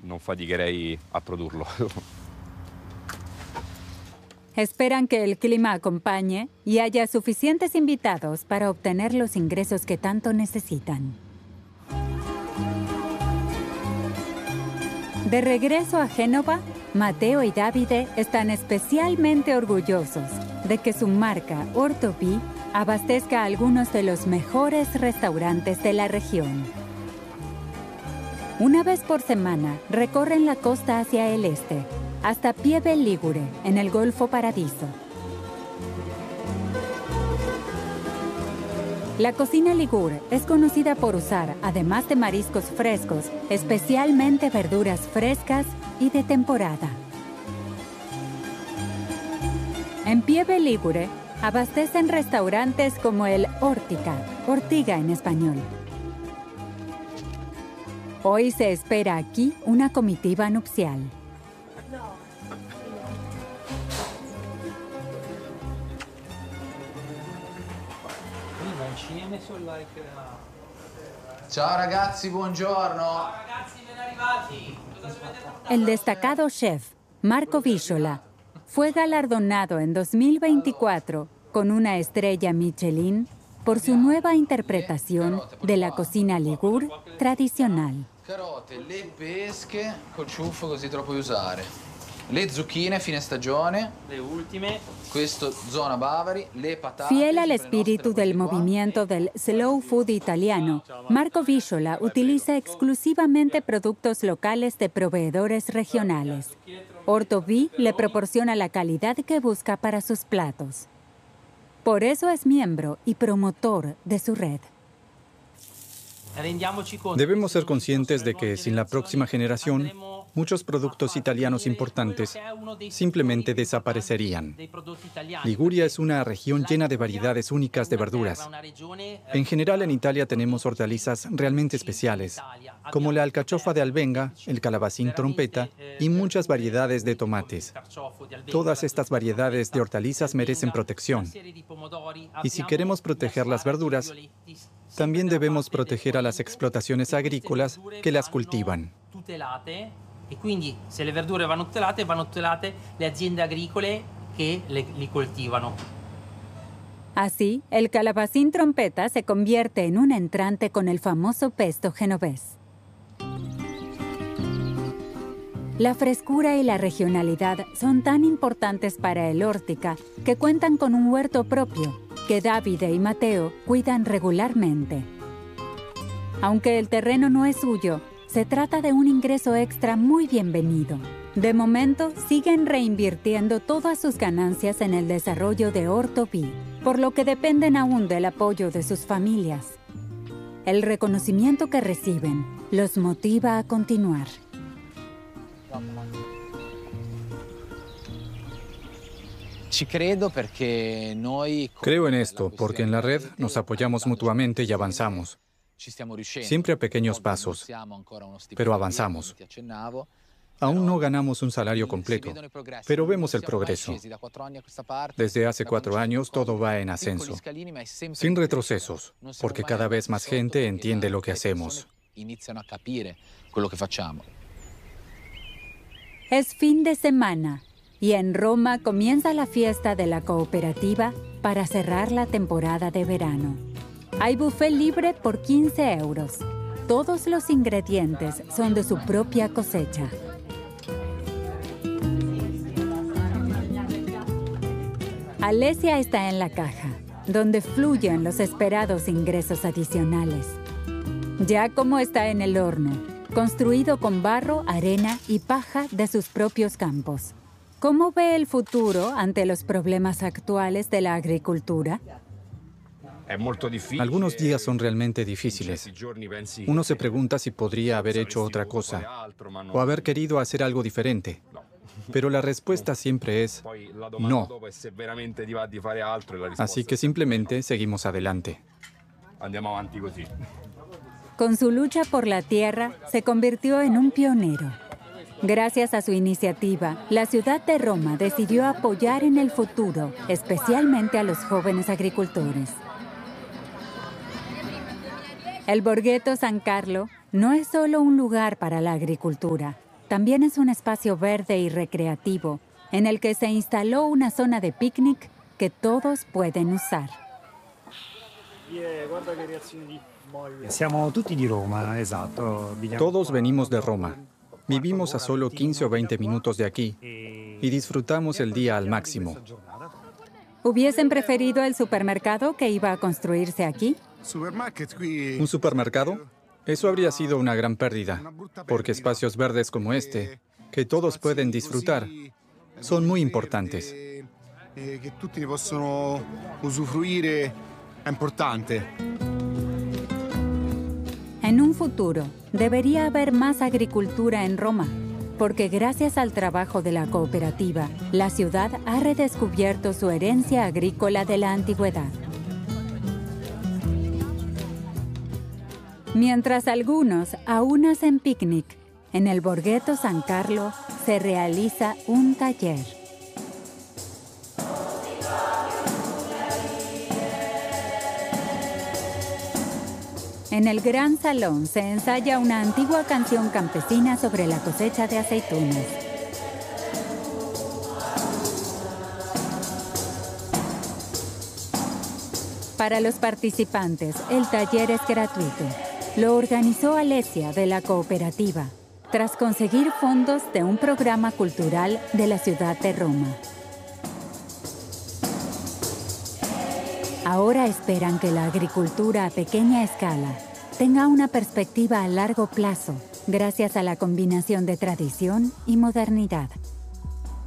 non faticherei a produrlo. Esperan que el clima acompañe y haya suficientes invitados para obtener los ingresos que tanto necesitan. De regreso a Génova, Matteo y Davide están especialmente orgullosos de que su marca Orto B abastezca a algunos de los mejores restaurantes de la región. Una vez por semana recorren la costa hacia el este, hasta Pieve Ligure, en el Golfo Paradiso. La cocina ligure es conocida por usar, además de mariscos frescos, especialmente verduras frescas y de temporada. En Pieve Ligure abastecen restaurantes como el Ortica, Ortiga en español. Hoy se espera aquí una comitiva nupcial. Ciao ragazzi, buongiorno. Ciao ragazzi, ben arrivati. Cosa ci avete portato? El destacado chef Marco Víssola fue galardonado en 2024 con una estrella Michelin por su nueva interpretación de la cocina ligur tradicional. Carote, le pesche col ciuffo così te lo puoi usare. Le zucchine fine stagione. Le ultime. Questo zona Bavari, le patate. Fiel al espíritu del movimiento del slow food italiano, Marco Víssola utiliza exclusivamente productos locales de proveedores regionales. Orto B le proporciona la calidad que busca para sus platos. Por eso es miembro y promotor de su red. Debemos ser conscientes de que sin la próxima generación, muchos productos italianos importantes simplemente desaparecerían. Liguria es una región llena de variedades únicas de verduras. En general, en Italia tenemos hortalizas realmente especiales, como la alcachofa de albenga, el calabacín trompeta y muchas variedades de tomates. Todas estas variedades de hortalizas merecen protección. Y si queremos proteger las verduras, también debemos proteger a las explotaciones agrícolas que las cultivan. E quindi se le verdure vanno tutelate le aziende agricole che li coltivano. Así, el calabacín trompeta se convierte en un entrante con el famoso pesto genovés. La frescura y la regionalidad son tan importantes para el Ortica que cuentan con un huerto propio que Davide y Matteo cuidan regularmente. Aunque el terreno no es suyo, se trata de un ingreso extra muy bienvenido. De momento, siguen reinvirtiendo todas sus ganancias en el desarrollo de Orto B, por lo que dependen aún del apoyo de sus familias. El reconocimiento que reciben los motiva a continuar. Creo en esto porque en la red nos apoyamos mutuamente y avanzamos. Siempre a pequeños pasos, pero avanzamos. Aún no ganamos un salario completo, pero vemos el progreso. Desde hace 4 años todo va en ascenso, sin retrocesos, porque cada vez más gente entiende lo que hacemos. Es fin de semana y en Roma comienza la fiesta de la cooperativa para cerrar la temporada de verano. Hay buffet libre por 15 euros. Todos los ingredientes son de su propia cosecha. Alessia está en la caja, donde fluyen los esperados ingresos adicionales. Giacomo está en el horno, construido con barro, arena y paja de sus propios campos. ¿Cómo ve el futuro ante los problemas actuales de la agricultura? Algunos días son realmente difíciles. Uno se pregunta si podría haber hecho otra cosa o haber querido hacer algo diferente. Pero la respuesta siempre es no. Así que simplemente seguimos adelante. Con su lucha por la tierra, se convirtió en un pionero. Gracias a su iniciativa, la ciudad de Roma decidió apoyar en el futuro, especialmente a los jóvenes agricultores. El Borghetto San Carlo no es solo un lugar para la agricultura. también es un espacio verde y recreativo en el que se instaló una zona de picnic que todos pueden usar. Siamo tutti di Roma, esatto. Todos venimos de Roma. Vivimos a solo 15 o 20 minutos de aquí y disfrutamos el día al máximo. ¿Hubiesen preferido el supermercado que iba a construirse aquí? ¿Un supermercado? Eso habría sido una gran pérdida, porque espacios verdes como este, que todos pueden disfrutar, son muy importantes. Que tutti ne possono usufruire è importante. En un futuro, debería haber más agricultura en Roma, porque gracias al trabajo de la cooperativa, la ciudad ha redescubierto su herencia agrícola de la antigüedad. Mientras algunos aún hacen picnic, en el Borghetto San Carlo se realiza un taller. En el gran salón se ensaya una antigua canción campesina sobre la cosecha de aceitunas. Para los participantes, el taller es gratuito. Lo organizó Alessia de la cooperativa, tras conseguir fondos de un programa cultural de la ciudad de Roma. Ahora esperan que la agricultura a pequeña escala tenga una perspectiva a largo plazo, gracias a la combinación de tradición y modernidad.